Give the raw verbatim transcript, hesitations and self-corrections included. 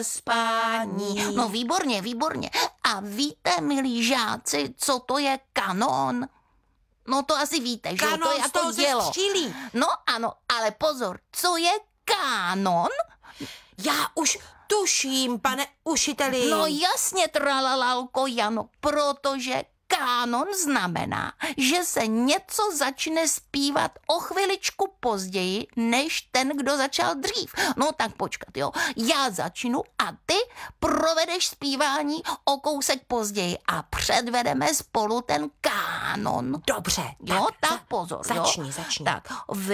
spání. No výborně, výborně. A víte, milí žáci, co to je kanon? No to asi víte, že Kanon to je z jako toho se dělo. střílí. No ano, ale pozor, co je kánon? Já už tuším, pane učiteli. No jasně, tralalalko Jano, protože kánon znamená, že se něco začne zpívat o chviličku později, než ten, kdo začal dřív. No tak počkat, jo. Já začnu a ty provedeš zpívání o kousek později a předvedeme spolu ten kánon. Dobře. Jo, tak, za- pozor, Začni, jo. začni. Tak,